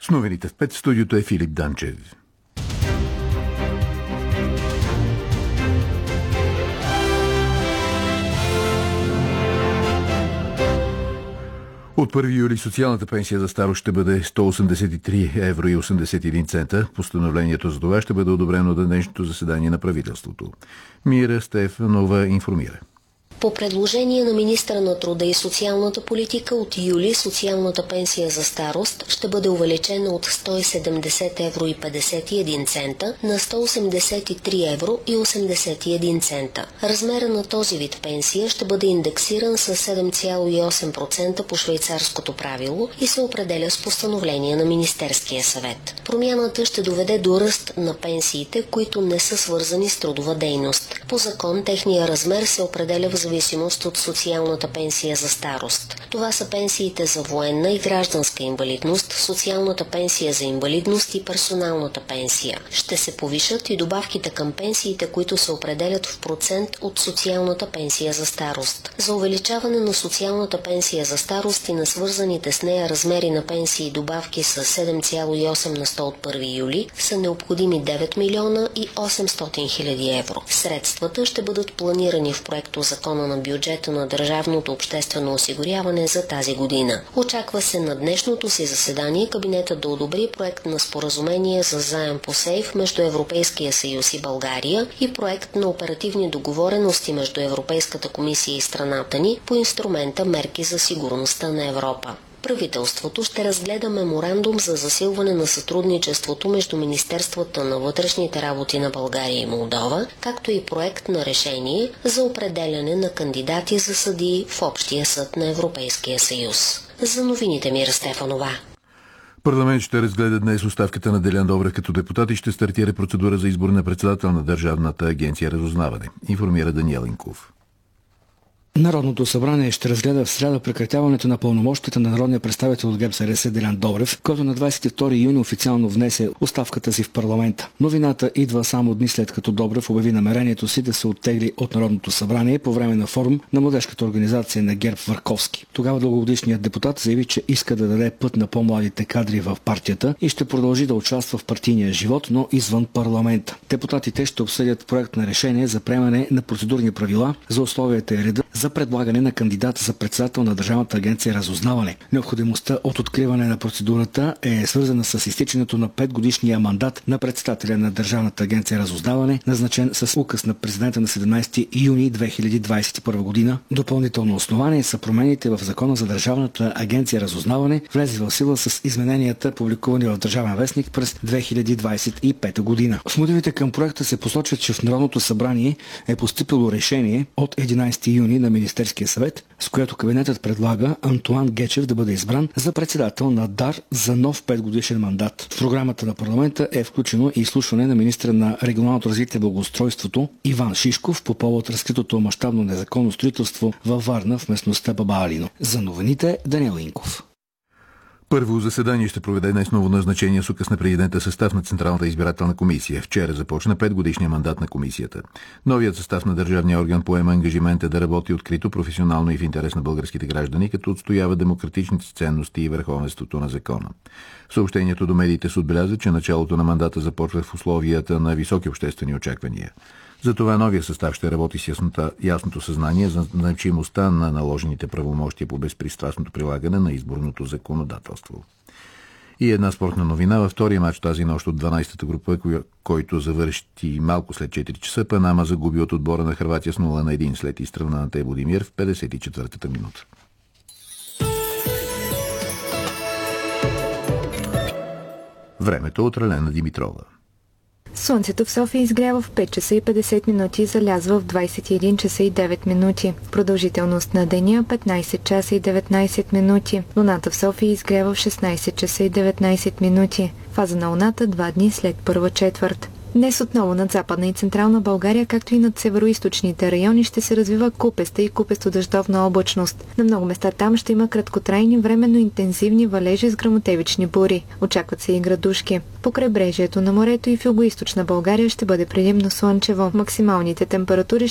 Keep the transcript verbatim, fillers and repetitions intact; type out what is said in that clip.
С новините в пет в студиото е Филип Данчев. От първи юли социалната пенсия за старост ще бъде сто осемдесет и три евро и осемдесет и един цента. Постановлението за това ще бъде одобрено на днешното заседание на правителството. Мира Стефанова информира. По предложение на министъра на труда и социалната политика от юли социалната пенсия за старост ще бъде увеличена от сто и седемдесет евро и петдесет и един цента на сто осемдесет и три евро и осемдесет и един цента. Размера на този вид пенсия ще бъде индексиран с седем цяло и осем процента по швейцарското правило и се определя с постановление на Министерския съвет. Промяната ще доведе до ръст на пенсиите, които не са свързани с трудова дейност. По закон техния размер се определя в зависимост от социалната пенсия за старост. Това са пенсиите за военна и гражданска инвалидност, социалната пенсия за инвалидност и персоналната пенсия. Ще се повишат и добавките към пенсиите, които се определят в процент от социалната пенсия за старост. За увеличаване на социалната пенсия за старост и на свързаните с нея размери на пенсии и добавки с седем цяло и осем на сто от първи юли са необходими девет милиона и осемстотин хиляди евро. Средствата ще бъдат планирани в проекто закона на бюджета на държавното обществено осигуряване за тази година. Очаква се на днешното си заседание кабинетът да одобри проект на споразумение за заем по сейф между Европейския съюз и България и проект на оперативни договорености между Европейската комисия и страната ни по инструмента Мерки за сигурността на Европа. Правителството ще разгледа меморандум за засилване на сътрудничеството между Министерствата на вътрешните работи на България и Молдова, както и проект на решение за определяне на кандидати за съдии в Общия съд на Европейския съюз. За новините Мира Стефанова. Парламент ще разгледа днес оставката на Делян Добрев като депутат и ще стартира процедура за избор на председател на Държавната агенция разузнаване, информира Даниел Инков. Народното събрание ще разгледа в сряда прекратяването на пълномощията на народния представител от ГЕРБ-СДС Делян Добрев, който на двадесет и втори юни официално внесе оставката си в парламента. Новината идва само дни след като Добрев обяви намерението си да се оттегли от Народното събрание по време на форум на младежката организация на ГЕРБ Върховски. Тогава дългогодишният депутат заяви, че иска да даде път на по-младите кадри в партията и ще продължи да участва в партийния живот, но извън парламента. Депутатите ще обсъдят проект на решение за приемане на процедурни правила за условията и реда за предлагане на кандидат за председател на Държавната агенция разузнаване. Необходимостта от откриване на процедурата е свързана с изтичането на петгодишния мандат на председателя на Държавната агенция разузнаване, назначен с указ на президента на седемнадесети юни две хиляди двадесет и първа година. Допълнително основание са промените в Закона за Държавната агенция разузнаване, влезли в сила с измененията, публикувани в Държавен вестник през две хиляди двадесет и пета година. В мотивите към проекта се посочва, че в Народното събрание е постъпило решение от единадесети юни на Министерския съвет, с което кабинетът предлага Антоан Гечев да бъде избран за председател на ДАР за нов петгодишен мандат. В програмата на парламента е включено и изслушване на министра на регионалното развитие и благоустройството Иван Шишков по повод разкритото мащабно незаконно строителство във Варна в местността Баба Алино. За новините Даниел Инков. Първо заседание ще проведе днес новоназначение с указ на президента състав на Централната избирателна комисия. Вчера започна петгодишния мандат на комисията. Новият състав на държавния орган поема ангажимента да работи открито, професионално и в интерес на българските граждани, като отстоява демократичните ценности и върховенството на закона. В съобщението до медиите се отбеляза, че началото на мандата започва в условията на високи обществени очаквания. Затова новия състав ще работи с яснота, ясното съзнание за значимостта на наложените правомощия по безпристрастното прилагане на изборното законодателство. И една спортна новина. Във втория матч тази нощ от дванадесетата група, който завърши малко след четири часа, Панама загуби от отбора на Хърватия с нула на едно след изстрелване на Те Будимир в петдесет и четвъртата минута. Времето от Ралена Димитрова. Слънцето в София изгрява в пет часа и петдесет минути и залязва в двадесет и един часа и девет минути. Продължителност на деня петнадесет часа и деветнадесет минути. Луната в София изгрява в шестнадесет часа и деветнадесет минути. Фаза на луната два дни след първа четвърт. Днес отново над Западна и Централна България, както и над североизточните райони, ще се развива купеста и купесто-дъждовна облачност. На много места там ще има краткотрайни, временно интензивни валежи с гръмотевични бури. Очакват се и градушки. По крайбрежието на морето и в югоизточна България ще бъде предимно слънчево. Максималните температури